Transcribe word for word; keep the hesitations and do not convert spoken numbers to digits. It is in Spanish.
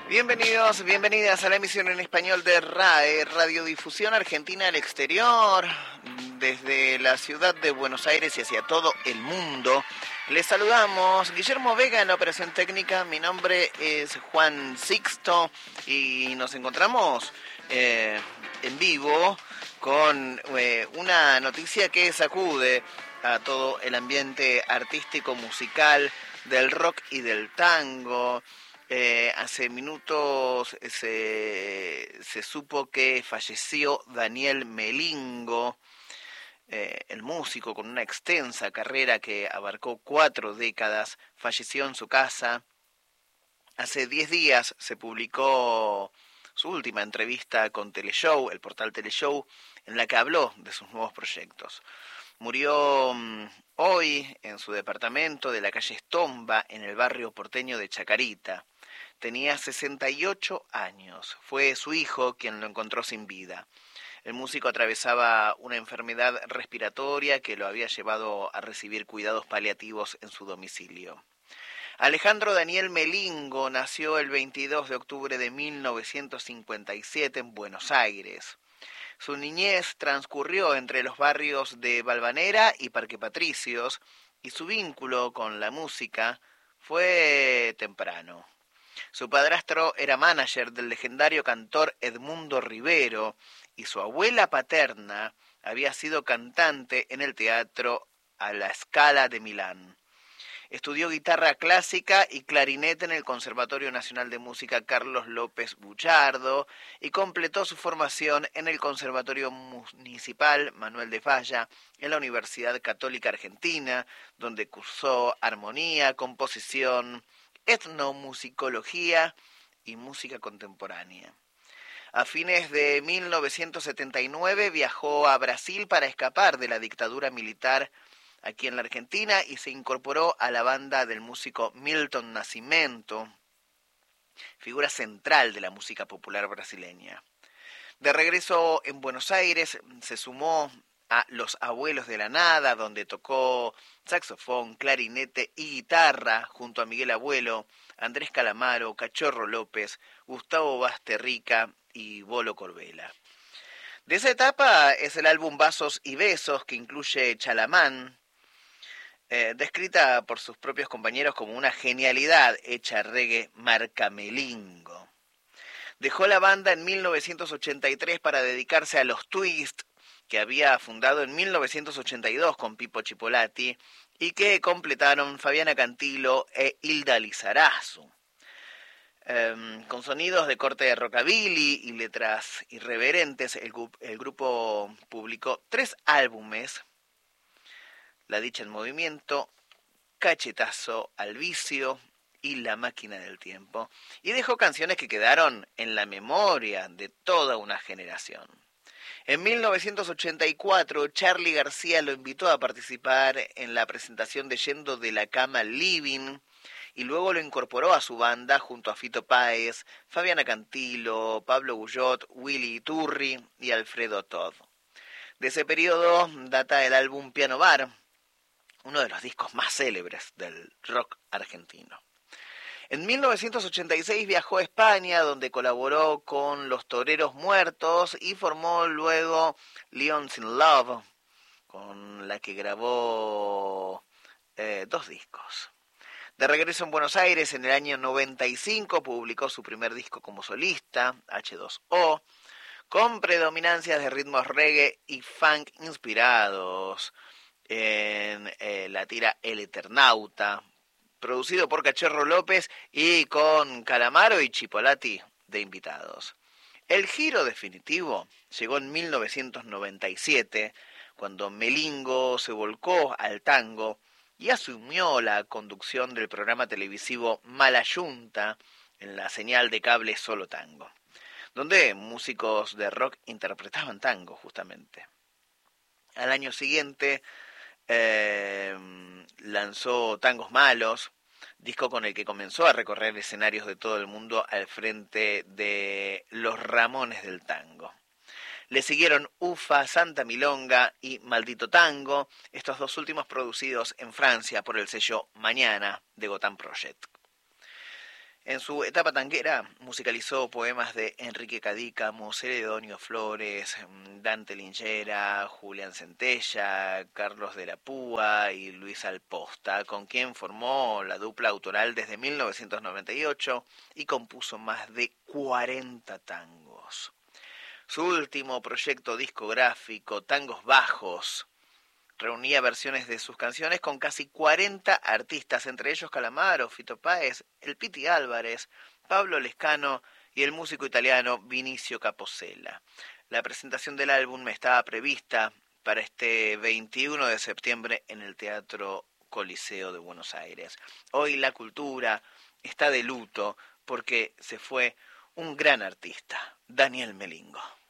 Bienvenidos, bienvenidas a la emisión en español de R A E, Radiodifusión Argentina al Exterior, desde la ciudad de Buenos Aires y hacia todo el mundo. Les saludamos, Guillermo Vega en la operación técnica, mi nombre es Juan Sixto y nos encontramos eh, en vivo con eh, una noticia que sacude a todo el ambiente artístico, musical, del rock y del tango. Eh, hace minutos se, se supo que falleció Daniel Melingo, eh, el músico con una extensa carrera que abarcó cuatro décadas, falleció en su casa. Hace diez días se publicó su última entrevista con Teleshow, el portal Teleshow, en la que habló de sus nuevos proyectos. Murió um, hoy en su departamento de la calle Estomba, en el barrio porteño de Chacarita. Tenía sesenta y ocho años. Fue su hijo quien lo encontró sin vida. El músico atravesaba una enfermedad respiratoria que lo había llevado a recibir cuidados paliativos en su domicilio. Alejandro Daniel Melingo nació el veintidós de octubre de mil novecientos cincuenta y siete en Buenos Aires. Su niñez transcurrió entre los barrios de Valvanera y Parque Patricios y su vínculo con la música fue temprano. Su padrastro era manager del legendario cantor Edmundo Rivero y su abuela paterna había sido cantante en el teatro a la Scala de Milán. Estudió guitarra clásica y clarinete en el Conservatorio Nacional de Música Carlos López Buchardo y completó su formación en el Conservatorio Municipal Manuel de Falla en la Universidad Católica Argentina, donde cursó armonía, composición, etnomusicología y música contemporánea. A fines de mil novecientos setenta y nueve viajó a Brasil para escapar de la dictadura militar aquí en la Argentina y se incorporó a la banda del músico Milton Nascimento, figura central de la música popular brasileña. De regreso en Buenos Aires se sumó a Los Abuelos de la Nada, donde tocó saxofón, clarinete y guitarra junto a Miguel Abuelo, Andrés Calamaro, Cachorro López, Gustavo Basterrica y Bolo Corbella. De esa etapa es el álbum Vasos y Besos, que incluye Chalamán, eh, descrita por sus propios compañeros como una genialidad hecha reggae marca Melingo. Dejó la banda en mil novecientos ochenta y tres para dedicarse a los Twist, que había fundado en mil novecientos ochenta y dos con Pipo Chipolati y que completaron Fabiana Cantilo e Hilda Lizarazu. Um, con sonidos de corte de rockabilly y letras irreverentes, el, el grupo publicó tres álbumes: La Dicha en Movimiento, Cachetazo al Vicio y La Máquina del Tiempo, y dejó canciones que quedaron en la memoria de toda una generación. En mil novecientos ochenta y cuatro, Charly García lo invitó a participar en la presentación de Yendo de la Cama al Living, y luego lo incorporó a su banda junto a Fito Páez, Fabiana Cantilo, Pablo Guyot, Willy Iturri y Alfredo Todd. De ese periodo data el álbum Piano Bar, uno de los discos más célebres del rock argentino. En mil novecientos ochenta y seis viajó a España, donde colaboró con Los Toreros Muertos y formó luego Lions in Love, con la que grabó eh, dos discos. De regreso en Buenos Aires, en el año noventa y cinco, publicó su primer disco como solista, hache dos o, con predominancias de ritmos reggae y funk inspirados en eh, la tira El Eternauta, producido por Cachorro López y con Calamaro y Chipolati de invitados. El giro definitivo llegó en mil novecientos noventa y siete, cuando Melingo se volcó al tango y asumió la conducción del programa televisivo Mala Yunta en la señal de cable Solo Tango, donde músicos de rock interpretaban tango justamente. Al año siguiente eh, lanzó Tangos Malos, disco con el que comenzó a recorrer escenarios de todo el mundo al frente de los Ramones del tango. Le siguieron Ufa, Santa Milonga y Maldito Tango, estos dos últimos producidos en Francia por el sello Mañana de Gotham Project. En su etapa tanguera musicalizó poemas de Enrique Cadícamo, Celedonio Flores, Dante Lingera, Julián Centella, Carlos de la Púa y Luis Alposta, con quien formó la dupla autoral desde mil novecientos noventa y ocho y compuso más de cuarenta tangos. Su último proyecto discográfico, Tangos Bajos, reunía versiones de sus canciones con casi cuarenta artistas, entre ellos Calamaro, Fito Páez, el Piti Álvarez, Pablo Lescano y el músico italiano Vinicio Capossela. La presentación del álbum estaba prevista para este veintiuno de septiembre en el Teatro Coliseo de Buenos Aires. Hoy la cultura está de luto porque se fue un gran artista, Daniel Melingo.